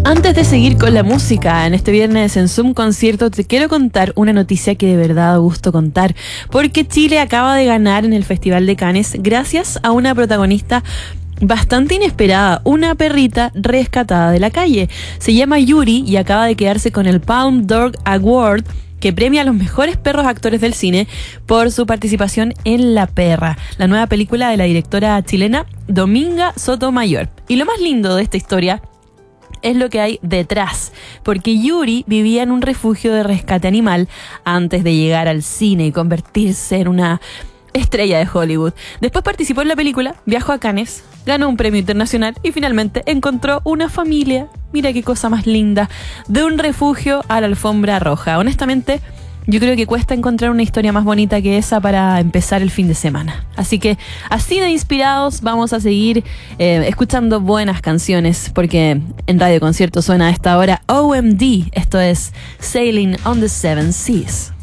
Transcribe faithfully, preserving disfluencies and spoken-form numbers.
Antes de seguir con la música en este viernes en Zoom Concierto, te quiero contar una noticia que de verdad da gusto contar, porque Chile acaba de ganar en el Festival de Cannes gracias a una protagonista bastante inesperada, una perrita rescatada de la calle. Se llama Yuri y acaba de quedarse con el Palm Dog Award, que premia a los mejores perros actores del cine por su participación en La Perra, la nueva película de la directora chilena Dominga Sotomayor. Y lo más lindo de esta historia es lo que hay detrás, porque Yuri vivía en un refugio de rescate animal antes de llegar al cine y convertirse en una estrella de Hollywood. Después participó en la película, viajó a Cannes, ganó un premio internacional y finalmente encontró una familia, mira qué cosa más linda, de un refugio a la alfombra roja. Honestamente, yo creo que cuesta encontrar una historia más bonita que esa para empezar el fin de semana. Así que, así de inspirados, vamos a seguir eh, escuchando buenas canciones, porque en Radio Concierto suena a esta hora O M D. Esto es Sailing on the Seven Seas.